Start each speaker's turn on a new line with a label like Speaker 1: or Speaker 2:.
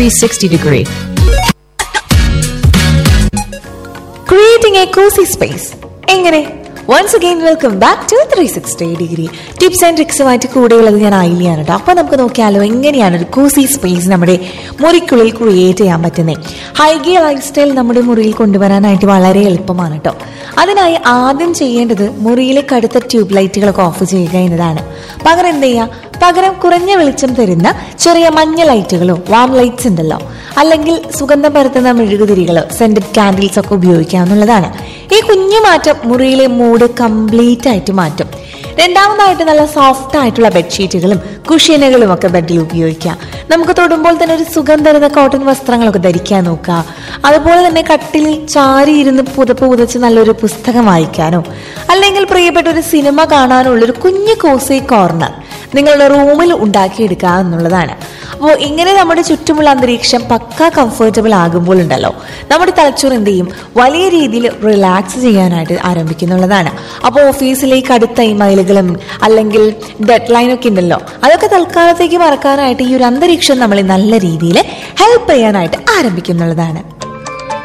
Speaker 1: 360 degree.
Speaker 2: Creating a cozy space. എങ്ങനെ? Once again, welcome back to 360 degree. Tips and tricks ആയിട്ട് കൂടെയുള്ളത് ഞാൻ ആയില്യാണ് കേട്ടോ. അപ്പൊ നമുക്ക് നോക്കിയാലോ എങ്ങനെയാണ് ഒരു കോസി സ്പേസ് നമ്മുടെ മുറിക്കുള്ളിൽ ക്രിയേറ്റ് ചെയ്യാൻ പറ്റുന്നത്. ഹൈഗിയ ലൈഫ് സ്റ്റൈൽ നമ്മുടെ മുറിയിൽ കൊണ്ടുവരാനായിട്ട് വളരെ എളുപ്പമാണ് കേട്ടോ. അതിനായി ആദ്യം ചെയ്യേണ്ടത് മുറിയിലെ കടുത്ത ട്യൂബ് ലൈറ്റുകളൊക്കെ ഓഫ് ചെയ്യുക എന്നതാണ്. പകരം എന്ത് ചെയ്യുക? പകരം കുറഞ്ഞ വെളിച്ചം തരുന്ന ചെറിയ മഞ്ഞ ലൈറ്റുകളോ വാം ലൈറ്റ്സ് ഉണ്ടല്ലോ, അല്ലെങ്കിൽ സുഗന്ധം പരത്തുന്ന മെഴുകുതിരികളോ സെന്റഡ് കാൻഡിൽസ് ഒക്കെ ഉപയോഗിക്കാവുന്നതാണ്. ഈ കുഞ്ഞു മാറ്റം മുറിയിലെ മൂഡ് കംപ്ലീറ്റ് ആയിട്ട് മാറ്റും. രണ്ടാമതായിട്ട് നല്ല സോഫ്റ്റ് ആയിട്ടുള്ള ബെഡ്ഷീറ്റുകളും കുഷ്യനുകളും ഒക്കെ ബെഡിൽ ഉപയോഗിക്കാം. നമുക്ക് തൊടുമ്പോൾ തന്നെ ഒരു സുഖം തരുന്ന കോട്ടൺ വസ്ത്രങ്ങളൊക്കെ ധരിക്കാൻ നോക്കുക. അതുപോലെ തന്നെ കട്ടിലിൽ ചാരി ഇരുന്ന് പുതച്ച് നല്ലൊരു പുസ്തകം വായിക്കാനോ അല്ലെങ്കിൽ പ്രിയപ്പെട്ട ഒരു സിനിമ കാണാനോ ഉള്ളൊരു കുഞ്ഞു കോസി കോർണർ നിങ്ങളുടെ റൂമിൽ ഉണ്ടാക്കിയെടുക്കുക എന്നുള്ളതാണ്. അപ്പോൾ ഇങ്ങനെ നമ്മുടെ ചുറ്റുമുള്ള അന്തരീക്ഷം പക്കാ കംഫർട്ടബിൾ ആകുമ്പോൾ ഉണ്ടല്ലോ, നമ്മുടെ തലച്ചോറ് എന്ത് ചെയ്യും? വലിയ രീതിയിൽ റിലാക്സ് ചെയ്യാനായിട്ട് ആരംഭിക്കുന്നുള്ളതാണ്. അപ്പോൾ ഓഫീസിലേക്ക് അടുത്ത ഇമെയിലുകളും അല്ലെങ്കിൽ ഡെഡ് ലൈനൊക്കെ ഉണ്ടല്ലോ, അതൊക്കെ തൽക്കാലത്തേക്ക് മറക്കാനായിട്ട് ഈ ഒരു അന്തരീക്ഷം നമ്മളെ നല്ല രീതിയിൽ ഹെൽപ്പ് ചെയ്യാനായിട്ട് ആരംഭിക്കുന്നുള്ളതാണ്.